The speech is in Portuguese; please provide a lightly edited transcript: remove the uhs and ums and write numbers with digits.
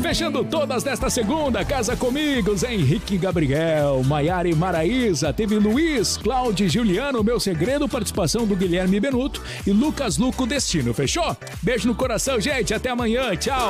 Fechando todas desta segunda, Casa Comigo, Zé Henrique e Gabriel, Maiara e Maraísa, teve Luiz, Cláudio e Juliano, Meu Segredo, participação do Guilherme Benuto e Lucas Luco Destino, fechou? Beijo no coração, gente, até amanhã, tchau!